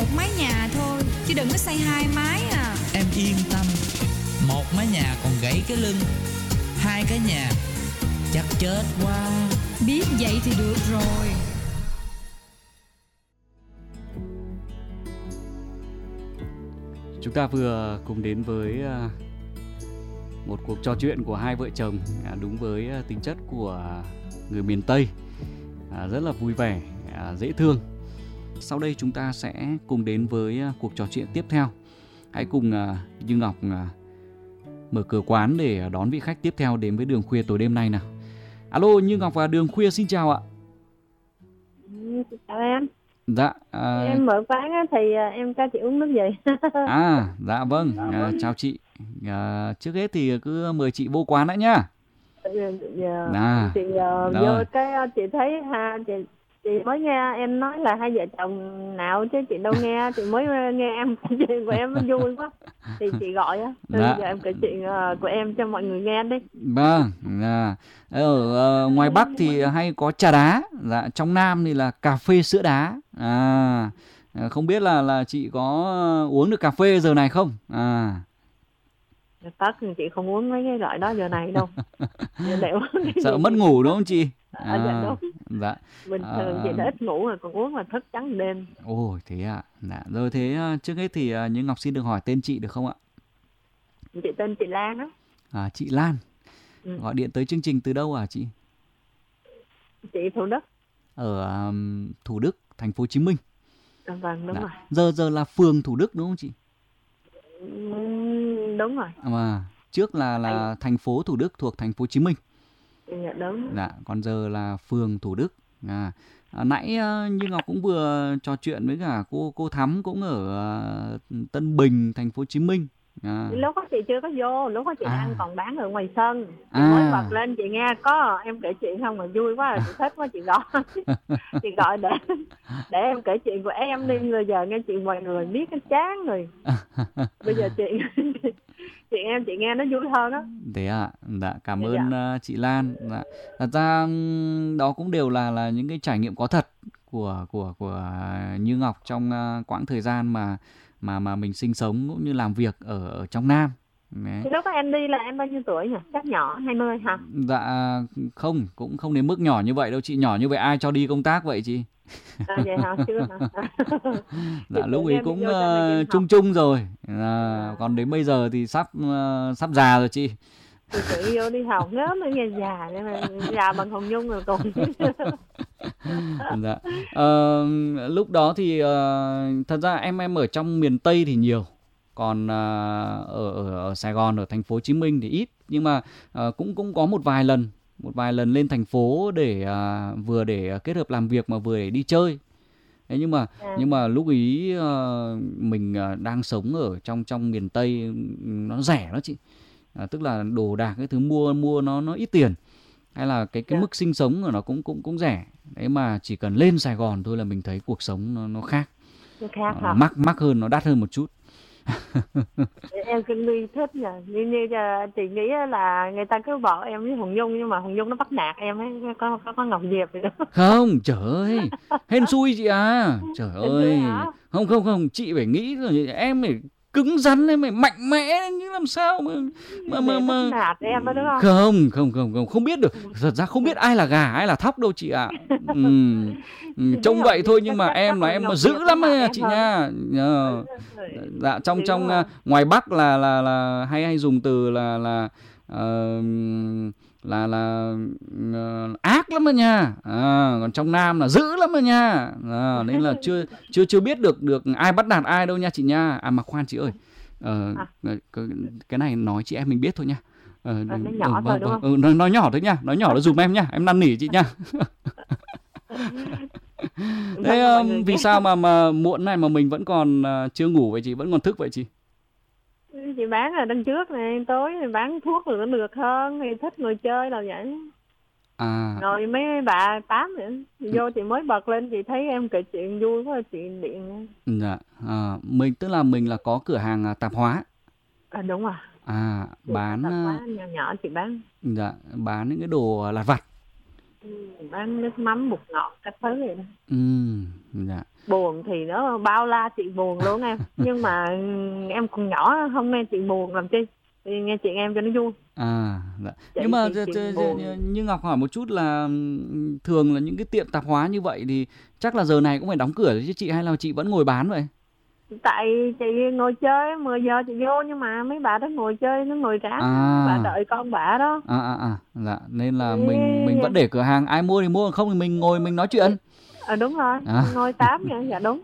mái nhà thôi, chứ đừng có xây 2 mái à. Em yên tâm, một mái nhà còn gãy cái lưng, 2 cái nhà chắc chết quá. Biết vậy thì được rồi. Chúng ta vừa cùng đến với một cuộc trò chuyện của hai vợ chồng đúng với tính chất của người miền Tây, rất là vui vẻ, dễ thương. Sau đây chúng ta sẽ cùng đến với cuộc trò chuyện tiếp theo. Hãy cùng Như Ngọc mở cửa quán để đón vị khách tiếp theo đến với Đường Khuya tối đêm nay nào. Alo, Như Ngọc và Đường Khuya xin chào ạ. Chào em. Dạ. Em mở quán thì em cho chị uống nước gì? Dạ vâng. Chào chị. Trước hết thì cứ mời chị vô quán đã nhá. Chị vô cái chị thấy chị mới nghe em nói là hai vợ chồng nào chứ chị đâu nghe, chị mới nghe em kể chuyện của em nó vui quá thì chị gọi á. Bây giờ em kể chuyện của em cho mọi người nghe đi. Vâng. Ở ngoài Bắc thì hay có trà đá, dạ, trong Nam thì là cà phê sữa đá. Không biết là chị có uống được cà phê giờ này không? Tất chị không uống mấy cái loại đó giờ này đâu. Sợ mất ngủ đúng không chị? Dạ đúng. Dạ. Bình thường chị đã ít ngủ rồi, còn uống là thức trắng đêm. Ôi thế ạ. Dạ. Rồi thế trước hết thì Như Ngọc xin được hỏi tên chị được không ạ? Chị tên chị Lan đó. Chị Lan. Gọi điện tới chương trình từ đâu à chị? Chị Thủ Đức. Ở Thủ Đức, thành phố Hồ Chí Minh. Vâng, đúng rồi. Giờ là phường Thủ Đức đúng không chị? Đúng rồi. Mà trước là thành phố Thủ Đức thuộc thành phố Hồ Chí Minh. Dạ đúng. Dạ, còn giờ là phường Thủ Đức. Nãy Như Ngọc cũng vừa trò chuyện với cả cô Thắm cũng ở Tân Bình, thành phố Hồ Chí Minh. Lúc đó chị chưa có vô, lúc đó chị đang còn bán ở ngoài sân. Chị mới bật lên chị nghe có em kể chuyện không mà vui quá, chị thích quá chị gọi. Chị gọi để em kể chuyện của em đi, bây giờ nghe chuyện mọi người biết cái chán rồi. Bây giờ chuyện em chị nghe nó vui hơn á. Thế ạ. Dạ, cảm ơn chị Lan. Dạ. Thật ra đó cũng đều là những cái trải nghiệm có thật của Như Ngọc trong quãng thời gian mà mình sinh sống cũng như làm việc ở trong Nam. Thì lúc đó em đi là em bao nhiêu tuổi nhỉ? Chắc nhỏ 20 hả? Dạ không, cũng không đến mức nhỏ như vậy đâu chị. Nhỏ như vậy ai cho đi công tác vậy chị? Vậy hả? Chưa hả? Dạ, lúc ấy cũng chung rồi. Còn đến bây giờ thì sắp già rồi chị. Thì tự vô đi học nhớ mới nghe già, già bằng Hồng Nhung rồi còn. Dạ. Lúc đó thì thật ra em ở trong miền Tây thì nhiều, còn ở Sài Gòn, ở thành phố Hồ Chí Minh thì ít, nhưng mà cũng có một vài lần lên thành phố để vừa để kết hợp làm việc mà vừa để đi chơi. Thế nhưng mà lúc ý mình đang sống ở trong miền Tây nó rẻ đó chị. Tức là đồ đạc cái thứ mua nó ít tiền, hay là cái mức sinh sống của nó cũng rẻ. Đấy mà chỉ cần lên Sài Gòn thôi là mình thấy cuộc sống nó khác. Nó mắc hơn, nó đắt hơn một chút. Em kinh đi thích nhờ, như chị nghĩ là người ta cứ bỏ em với Hồng Nhung, nhưng mà Hồng Nhung nó bắt nạt em ấy, có Ngọc Diệp vậy đó. Không, trời ơi, hên xui chị à. Trời ơi. Không, chị phải nghĩ rồi, em phải cứng rắn lên, mày mạnh mẽ như làm sao mà nạt em đó đúng không? Không biết được. Thật ra không biết ai là gà ai là thóc đâu chị ạ. Trông vậy thôi nhưng mà em mà dữ lắm ấy, chị nha. Dạ, trong ngoài Bắc là hay dùng từ là ác lắm đó nha. Còn trong Nam là dữ lắm đó nha. Nên là chưa biết được ai bắt nạt ai đâu nha chị nha. Mà khoan chị ơi, cái này nói chị em mình biết thôi nha. Nói nhỏ thôi đúng không? Nói nhỏ thôi nha, nói nhỏ là dùm em nha, em năn nỉ chị nha. Thế vì sao mà muộn này mà mình vẫn còn chưa ngủ vậy chị, vẫn còn thức vậy chị? Chị bán là đằng trước này, tối thì bán thuốc rồi nó được hơn, thì thích ngồi chơi là vậy. Rồi mấy bà tám nữa vô chị mới bật lên, chị thấy em kể chuyện vui quá chị điện. Dạ. Mình tức là mình là có cửa hàng tạp hóa. Đúng rồi. Bán tạp hóa nhỏ chị bán. Dạ, bán những cái đồ lặt vặt. Bán nước mắm, bột ngọt các thứ vậy đó. Dạ. buồn thì nó bao la chuyện buồn luôn em. Nhưng mà em còn nhỏ không nghe chuyện buồn làm chi, thì nghe chuyện em cho nó vui. Dạ. Nhưng mà như Ngọc hỏi một chút là thường là những cái tiệm tạp hóa như vậy thì chắc là giờ này cũng phải đóng cửa rồi chứ chị, hay là chị vẫn ngồi bán vậy? Tại chị ngồi chơi 10 giờ chị vô, nhưng mà mấy bà đó ngồi chơi, nó ngồi ráng, bà đợi con bà đó. Dạ, nên là mình vẫn để cửa hàng, ai mua thì mua, không thì mình ngồi mình nói chuyện. Đúng rồi, ngồi tám vậy, dạ đúng.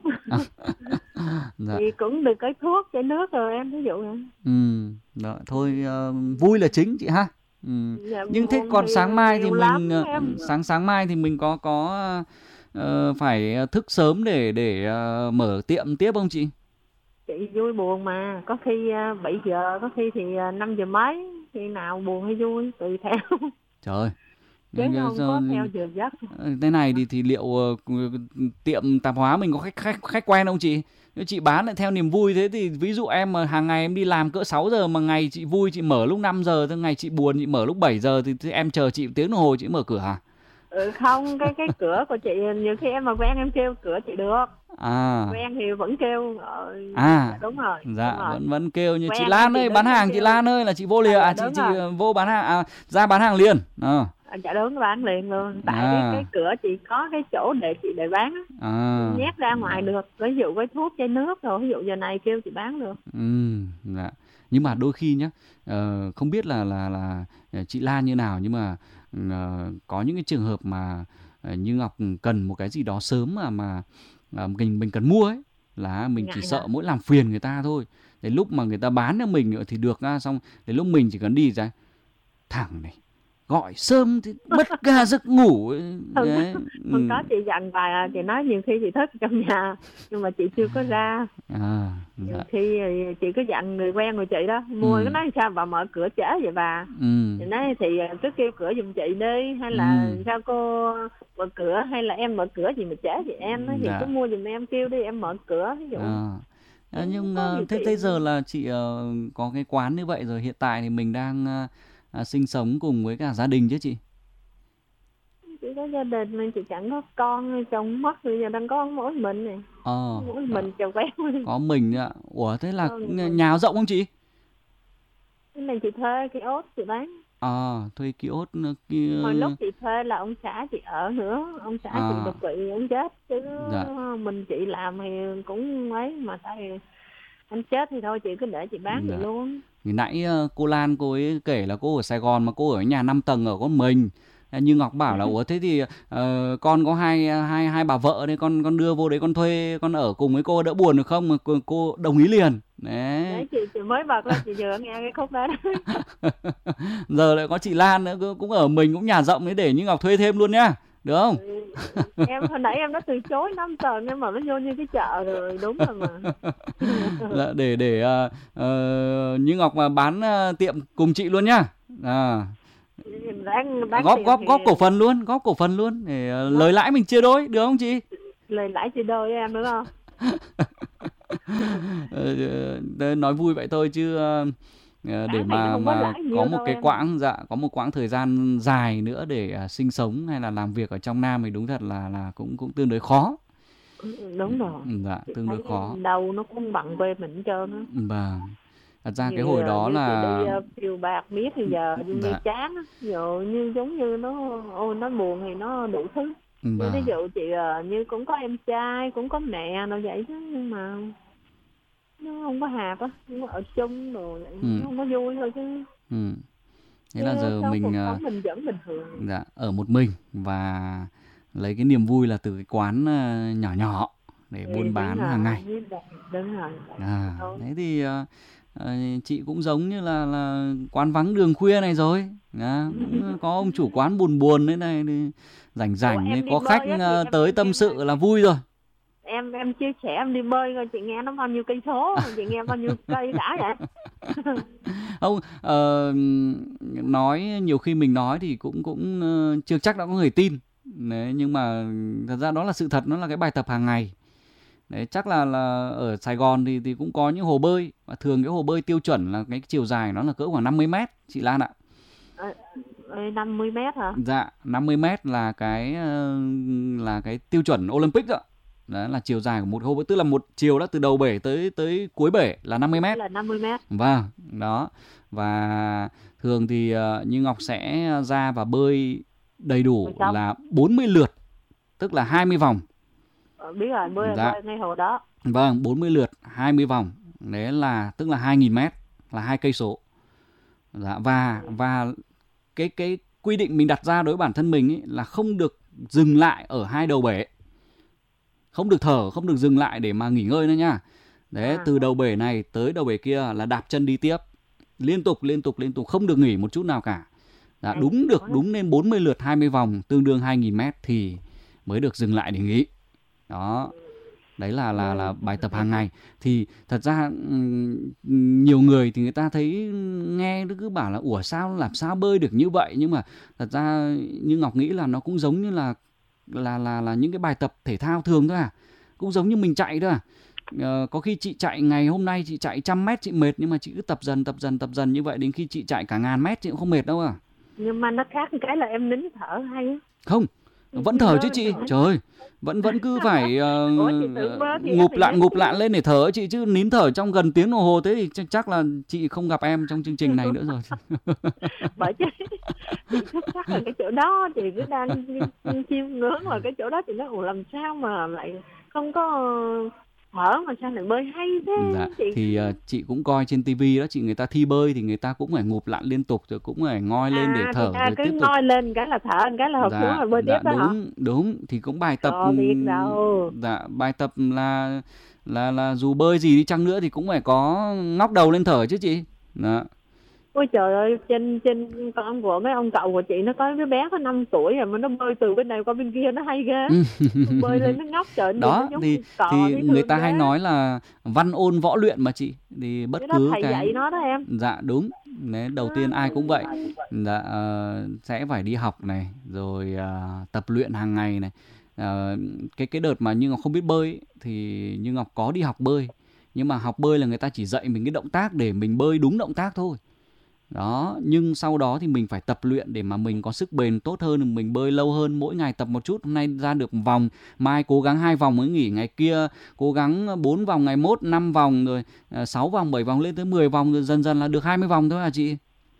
Dạ. Thì cũng được cái thuốc chảy nước rồi em, ví dụ vậy. Đó, thôi vui là chính chị ha. Dạ, nhưng thế còn sáng mai thì mình sáng mai thì mình có phải thức sớm để mở tiệm tiếp không chị? Chị vui buồn mà, có khi 7 giờ, có khi thì 5 giờ mấy, khi nào buồn hay vui tùy theo. Trời ơi, chứ không có theo giờ giấc. Thế này thì liệu tiệm tạp hóa mình có khách quen không chị? Nếu chị bán lại theo niềm vui thế thì ví dụ em mà hàng ngày em đi làm cỡ 6 giờ mà ngày chị vui chị mở lúc 5 giờ, thế ngày chị buồn chị mở lúc 7 giờ thì em chờ chị tiếng đồng hồ chị mở cửa hả? Không, cái cửa của chị nhiều khi em mà quen em kêu cửa chị được. Quen thì vẫn kêu. Đúng rồi. Dạ, đúng rồi. vẫn kêu như quen chị Lan ơi, bán hàng, chị Lan ơi là chị vô liền, chị vô bán hàng, ra bán hàng liền. Dạ đúng, bán liền luôn. Tại cái cửa chị có cái chỗ để chị để bán nhét ra ngoài được. Ví dụ cái thuốc chai nước rồi, ví dụ giờ này kêu chị bán được. Dạ. Nhưng mà đôi khi nhá, không biết là chị Lan như nào, nhưng mà có những cái trường hợp mà như Ngọc cần một cái gì đó sớm mà mình cần mua ấy, là mình chỉ sợ mỗi làm phiền người ta thôi. Đến lúc mà người ta bán cho mình thì được, xong đến lúc mình chỉ cần đi ra thẳng này gọi sớm thì mất ga giấc ngủ. Không có, chị dặn bà, chị nói nhiều khi chị thức trong nhà nhưng mà chị chưa có ra. Nhiều khi chị cứ dặn người quen của chị đó mua, cái nói sao bà mở cửa trễ vậy bà. Chị nói thì cứ kêu cửa giùm chị đi, hay là sao cô mở cửa, hay là em mở cửa gì mà trễ vậy em, thì cứ mua giùm em, kêu đi em mở cửa ví dụ. Nhưng thế giờ là chị có cái quán như vậy rồi, hiện tại thì mình đang sinh sống cùng với cả gia đình chứ chị? Chị có gia đình nên chị chẳng có con, chồng mất bây giờ đang có mỗi mình này. Mỗi mình chồng quen. Có mình ạ. Ủa thế là nhà rộng không chị? Cái này chị thuê kiosk chị bán. Thuê kiosk kia. Hồi lúc chị thuê là ông xã chị ở nữa, ông xã chị đột quỵ ông chết chứ. Mình chị làm thì cũng ấy, mà tại vì anh chết thì thôi chị cứ để chị bán vậy luôn. Thì nãy cô Lan cô ấy kể là cô ở Sài Gòn mà cô ở nhà 5 tầng ở con mình. Như Ngọc bảo là ủa thế thì con có hai bà vợ đấy, con đưa vô đấy con thuê, con ở cùng với cô đỡ buồn được không? Mà cô đồng ý liền. Đấy chị mới bật lên, chị vừa nghe cái khúc đó. Giờ lại có chị Lan nữa, cũng ở mình, cũng nhà rộng đấy, để như Ngọc thuê thêm luôn nhá. Được không? Em hồi nãy em đã từ chối 5 tầng, em bảo nó vô như cái chợ rồi, đúng rồi mà. Để như Ngọc mà bán tiệm cùng chị luôn nhá. Góp cổ phần luôn để lời lãi mình chia đôi, được không chị? Lời lãi chia đôi em đúng không? Nói vui vậy thôi chứ để mà có một cái có một quãng thời gian dài nữa để sinh sống hay là làm việc ở trong Nam thì đúng thật là cũng tương đối khó. Đúng rồi. Dạ, tương đối khó. Đâu nó cũng bằng quê mình hết trơn á. Vâng. Thật ra cái hồi đó là đi phiêu bạc miết thì giờ như chán á, như giống như nó buồn thì nó đủ thứ. Ví dụ chị như cũng có em trai, cũng có mẹ nào vậy chứ, nhưng mà nó không có hạp á, nó ở chung rồi nó không có vui thôi chứ. Thế là giờ mình vẫn bình thường. Dạ, ở một mình và lấy cái niềm vui là từ cái quán nhỏ nhỏ để buôn bán hàng ngày. Đúng rồi. Thế thì chị cũng giống như là quán vắng đường khuya này rồi. Cũng có ông chủ quán buồn đấy này, rảnh có khách tới tâm sự là vui rồi. Em chia sẻ em đi bơi rồi, chị nghe nó bao nhiêu cây số, chị nghe bao nhiêu cây đã vậy? Không, nói nhiều khi mình nói thì cũng chưa chắc đã có người tin. Đấy, nhưng mà thật ra đó là sự thật, nó là cái bài tập hàng ngày. Đấy, chắc là ở Sài Gòn thì cũng có những hồ bơi, và thường cái hồ bơi tiêu chuẩn là cái chiều dài nó là cỡ khoảng 50 mét, chị Lan ạ. 50 mét hả? Dạ, 50 mét là cái tiêu chuẩn Olympic đó. Đó là chiều dài của một hồ bơi, tức là một chiều đó từ đầu bể tới cuối bể là 50 mét. Là 50 mét. Vâng, đó. Và thường thì Như Ngọc sẽ ra và bơi đầy đủ là 40 lượt, tức là 20 vòng. Biết rồi, bơi ngay hồ đó. Vâng, 40 lượt, 20 vòng. Đấy là tức là 2.000 mét, là 2 cây số. Dạ, và cái quy định mình đặt ra đối với bản thân mình ấy là không được dừng lại ở hai đầu bể. Không được thở, không được dừng lại để mà nghỉ ngơi nữa nha. Đấy, từ đầu bể này tới đầu bể kia là đạp chân đi tiếp. Liên tục, không được nghỉ một chút nào cả. Dạ, đúng nên 40 lượt 20 vòng tương đương 2.000 mét thì mới được dừng lại để nghỉ. Đó. Đấy là bài tập hàng ngày. Thì thật ra nhiều người thì người ta thấy nghe nó cứ bảo là ủa sao làm sao bơi được như vậy, nhưng mà thật ra như Ngọc nghĩ là nó cũng giống như là những cái bài tập thể thao thường thôi à. Cũng giống như mình chạy thôi à. Có khi chị chạy ngày hôm nay chị chạy 100 mét chị mệt, nhưng mà chị cứ tập dần như vậy đến khi chị chạy cả 1000 mét chị cũng không mệt đâu à. Nhưng mà nó khác cái là em nín thở hay á. Không, vẫn thở chứ chị. Trời ơi, vẫn cứ phải ngụp lạn lên để thở chị, chứ nín thở trong gần tiếng đồng hồ thế thì chắc là chị không gặp em trong chương trình này nữa rồi. Bởi chứ chắc là cái chỗ đó chị cứ đang chiêm ngưỡng vào cái chỗ đó, chị nói làm sao mà lại không có thở mà sao lại bơi hay thế. Dạ, thì chị cũng coi trên tivi đó chị, người ta thi bơi thì người ta cũng phải ngụp lặn liên tục rồi cũng phải ngoi lên để thở rồi cứ tiếp tục. ngoi lên cái là thở, cái là hụt xuống là bơi tiếp đó hả? Đúng thì cũng bài tập. Biết đâu. Dạ, bài tập là dù bơi gì đi chăng nữa thì cũng phải có ngóc đầu lên thở chứ chị. Đó. Ôi trời ơi, trên con của mấy ông cậu của chị nó có đứa bé có 5 tuổi rồi mà nó bơi từ bên này qua bên kia nó hay ghê. Bơi lên nó ngóc trời. Đó thì người ta hay nói là văn ôn võ luyện mà chị, thì bất cứ thầy dạy nó đó em. Dạ đúng. Đấy, đầu tiên ai cũng vậy. Dạ, sẽ phải đi học này, rồi tập luyện hàng ngày này. Cái đợt mà Như Ngọc không biết bơi ấy, thì Như Ngọc có đi học bơi, nhưng mà học bơi là người ta chỉ dạy mình cái động tác để mình bơi đúng động tác thôi. Đó, nhưng sau đó thì mình phải tập luyện để mà mình có sức bền tốt hơn, mình bơi lâu hơn, mỗi ngày tập một chút. Hôm nay ra được 1 vòng, mai cố gắng 2 vòng mới nghỉ, ngày kia cố gắng 4 vòng, ngày mốt 5 vòng, rồi 6 vòng, 7 vòng lên tới 10 vòng, rồi dần dần là được 20 vòng thôi à chị.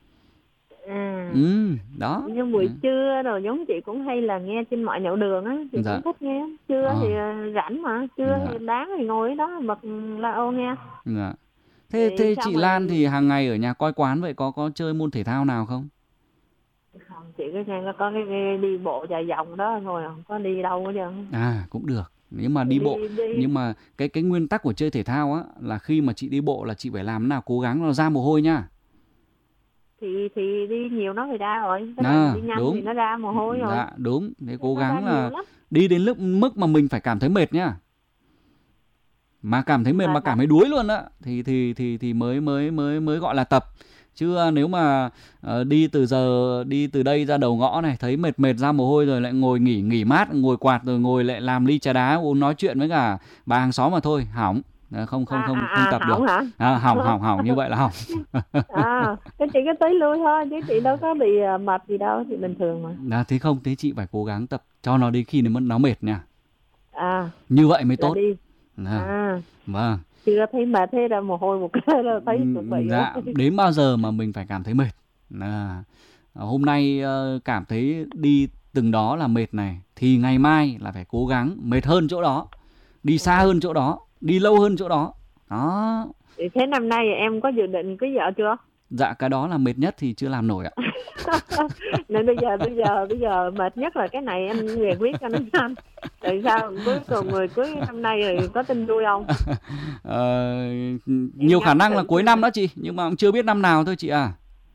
Đó. Nhưng buổi trưa rồi giống chị cũng hay là nghe trên mọi nẻo đường á, chị cũng thích nghe. Trưa thì rảnh mà, trưa thì đáng thì ngồi ở đó bật la ô nghe. Dạ. Thế chị Lan thì hàng ngày ở nhà coi quán vậy có chơi môn thể thao nào không? Không, chị cứ có cái đi bộ dài vòng đó thôi, không có đi đâu hết trơn. Cũng được. Nếu mà đi bộ, nhưng mà cái nguyên tắc của chơi thể thao á là khi mà chị đi bộ là chị phải làm thế nào cố gắng nó ra mồ hôi nha. Thì đi nhiều nó phải ra rồi. Đi nhanh đúng. Thì nó ra mồ hôi rồi. Dạ đúng. Thế cố gắng là đi đến mức mà mình phải cảm thấy mệt nhá. Mà cảm thấy mệt mà cảm thấy đuối luôn á thì mới gọi là tập. Chứ nếu mà đi từ đây ra đầu ngõ này thấy mệt ra mồ hôi rồi lại ngồi nghỉ mát, ngồi quạt rồi ngồi lại làm ly trà đá uống nói chuyện với cả bà hàng xóm mà thôi, hỏng. Không tập được. Hỏng như vậy là hỏng. Thế chị cứ tới lui thôi chứ chị đâu có bị mệt gì đâu, chị bình thường mà. Thế không, thế chị phải cố gắng tập cho nó đến khi nó mệt nha. Như vậy mới tốt. Vâng. Chưa thấy mệt thế là mồ hôi một cái là thấy vậy. Dạ, đến bao giờ mà mình phải cảm thấy mệt. Hôm nay cảm thấy đi từng đó là mệt này, thì ngày mai là phải cố gắng mệt hơn chỗ đó, đi xa hơn chỗ đó, đi lâu hơn chỗ đó. Đó. Thế năm nay em có dự định cưới vợ chưa? Dạ, cái đó là mệt nhất thì chưa làm nổi ạ. Nên bây giờ mệt nhất là cái này em về quyết cho nó nhanh. Tại sao cuối cùng người cưới năm nay rồi có tin vui không? Nhiều khả năng là cuối năm đó chị, nhưng mà cũng chưa biết năm nào thôi chị à.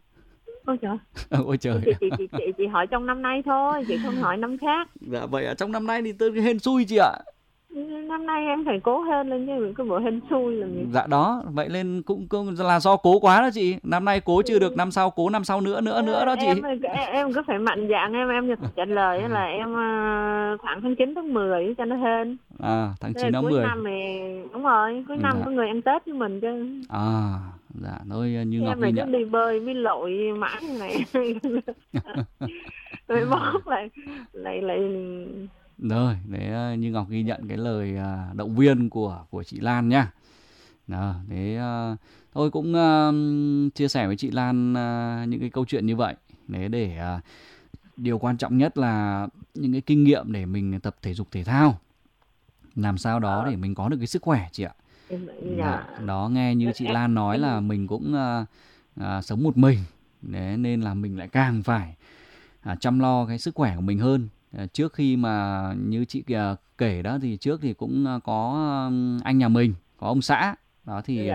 Ôi trời. Chị hỏi trong năm nay thôi, chị không hỏi năm khác. Dạ vậy ở trong năm nay thì tôi hên xui chị ạ. Năm nay em phải cố hơn lên chứ, cái bộ hên xui là gì? Dạ đó, vậy nên cũng là do cố quá đó chị. Năm nay cố chưa được, năm sau cố năm sau nữa đó chị. Em cứ phải mạnh dạn, em trả lời là em khoảng tháng 9 tháng 10 cho nó hên. Tháng 9 tháng 10. Cuối năm thì đúng rồi, cuối năm có người ăn Tết với mình chứ. Dạ, thôi như Ngọc ghi nhận. Em này cứ đi bơi mới lội mãi như này. Rồi mốt lại Rồi, để Như Ngọc ghi nhận cái lời động viên của chị Lan nhá. Đó, tôi cũng chia sẻ với chị Lan những cái câu chuyện như vậy. Để điều quan trọng nhất là những cái kinh nghiệm để mình tập thể dục thể thao. Làm sao đó để mình có được cái sức khỏe chị ạ. Dạ. Đó, nghe như chị Lan nói là mình cũng sống một mình. Nên là mình lại càng phải chăm lo cái sức khỏe của mình hơn. Trước khi mà như chị kể đó thì trước thì cũng có anh nhà mình, có ông xã. Đó thì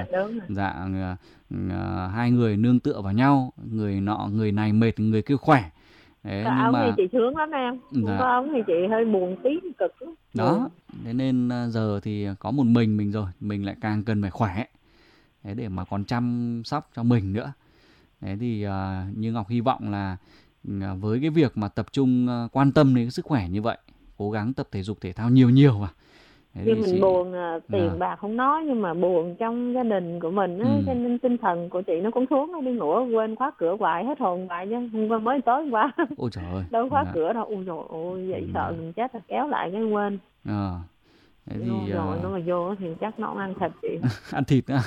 hai người nương tựa vào nhau, người này mệt, người kia khỏe. Đấy, có ông thì chị sướng lắm em. Không có ông thì chị hơi buồn tí, cực lắm. Đó, thế nên giờ thì có một mình rồi, mình lại càng cần phải khỏe. Thế để mà còn chăm sóc cho mình nữa. Thế thì Như Ngọc hy vọng là với cái việc mà tập trung quan tâm đến cái sức khỏe như vậy, cố gắng tập thể dục thể thao nhiều mà. Nhưng mình buồn tiền bạc không nói, nhưng mà buồn trong gia đình của mình á, cho nên tinh thần của chị nó cũng xuống, đi ngủ quên khóa cửa hoài, hết hồn hoài chứ. Hôm qua mới tối qua. Ôi trời ơi. Đâu khóa cửa đâu. Ôi trời ơi, vậy sợ mình chết là kéo lại cái quên. Thế thì rồi nó mà vô thì chắc nó ăn thịt chị. Ăn thịt nữa.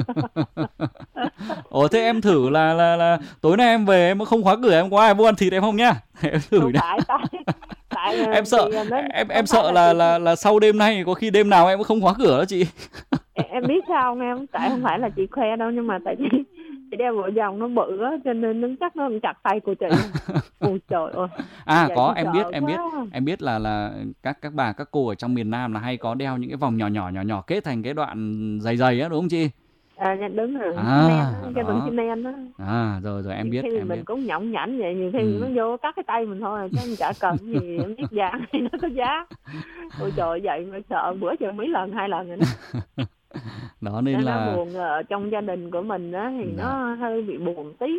Ồ, thế em thử là tối nay em về em không khóa cửa, em có ai vô ăn thịt em không nhá? Em thử không đã. Tại em sợ em sợ là sau đêm nay có khi đêm nào em cũng không khóa cửa đó chị. Em biết sao không em? Tại không phải là chị khoe đâu, nhưng mà tại chị đeo bộ vòng nó bự á, cho nên nó chắc nó chặt tay của chị. Ôi trời ơi. Có, em biết là các bà các cô ở trong miền Nam là hay có đeo những cái vòng nhỏ kết thành cái đoạn dày á, đúng không chị? Đúng rồi. Cái đoạn chim men đó. Rồi em biết. Khi mình cũng nhõng nhảnh vậy, nhiều khi nó vô cắt cái tay mình thôi, chứ chả cần gì em biết giá hay nó có giá. Ôi trời, vậy mà sợ bữa giờ mấy lần 2 lần rồi đó. Đó nên là nó buồn ở trong gia đình của mình đó thì nó hơi bị buồn tí.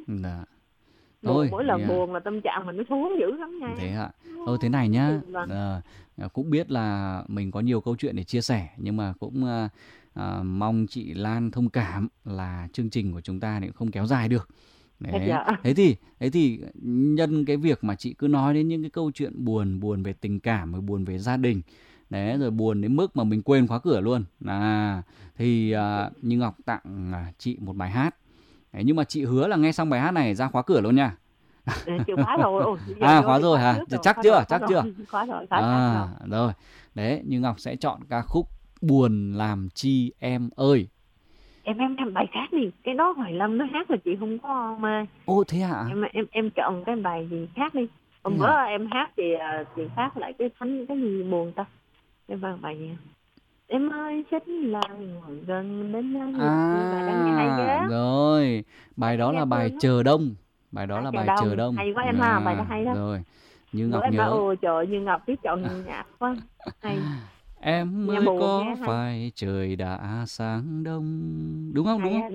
Mỗi lần buồn là tâm trạng mình nó xuống dữ lắm nha. Thế ạ. Thế này nhá. Cũng biết là mình có nhiều câu chuyện để chia sẻ, nhưng mà cũng mong chị Lan thông cảm là chương trình của chúng ta thì không kéo dài được. Đấy. Thế thì nhân cái việc mà chị cứ nói đến những cái câu chuyện buồn về tình cảm, rồi buồn về gia đình, đấy, rồi buồn đến mức mà mình quên khóa cửa luôn. Thì Như Ngọc tặng chị một bài hát. Đấy, nhưng mà chị hứa là nghe xong bài hát này ra khóa cửa luôn nha. Chưa khóa rồi. Khóa rồi hả? Chắc chưa? Khóa rồi. Rồi. Đấy, Như Ngọc sẽ chọn ca khúc Buồn Làm Chi Em Ơi. Em bài khác đi, cái đó Hoài Lâm nó hát là chị không có mê. Ô thế hả? Em chọn cái bài gì khác đi. Hôm bữa em hát chị phát lại cái gì buồn ta? Em bài gì? Em ơi chính là ngồi gần đến bài đang nghe hay ghê. Rồi, bài đó là bài Chờ Đông. Bài đó là bài Chờ Đông. Hay quá em ha, bài đó hay đó. Rồi, Như Ngọc nhớ. Ôi trời, Như Ngọc biết chọn nhạc quá. Hay. Em mới có phải trời đã sáng đông. Đúng không? Đúng.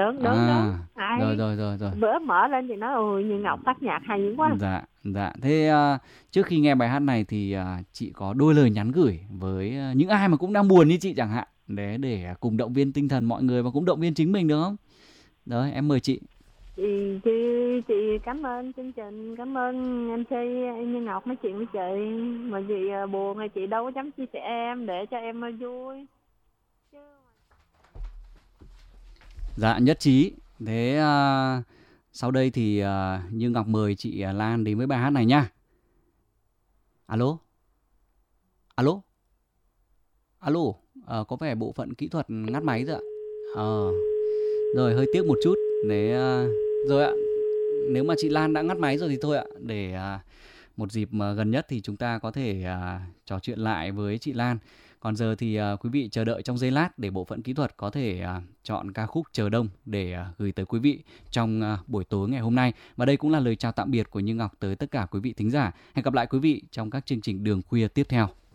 Rồi. Bữa mở lên thì nói ôi Như Ngọc phát nhạc hay quá. Dạ. Thế trước khi nghe bài hát này thì chị có đôi lời nhắn gửi với những ai mà cũng đang buồn như chị chẳng hạn, để cùng động viên tinh thần mọi người và cũng động viên chính mình được không? Rồi, em mời chị. Chị cảm ơn chương trình, cảm ơn MC Như Ngọc nói chuyện với chị. Mà chị buồn thì chị đâu có dám chia sẻ em, để cho em vui. Dạ, nhất trí. Thế sau đây thì Như Ngọc mời chị Lan đến với bài hát này nha. Alo, có vẻ bộ phận kỹ thuật ngắt máy rồi ạ. Rồi, hơi tiếc một chút. Rồi ạ, nếu mà chị Lan đã ngắt máy rồi thì thôi ạ, để một dịp mà gần nhất thì chúng ta có thể trò chuyện lại với chị Lan. Còn giờ thì quý vị chờ đợi trong giây lát để bộ phận kỹ thuật có thể chọn ca khúc Chờ Đông để gửi tới quý vị trong buổi tối ngày hôm nay. Và đây cũng là lời chào tạm biệt của Như Ngọc tới tất cả quý vị thính giả. Hẹn gặp lại quý vị trong các chương trình Đường Khuya tiếp theo.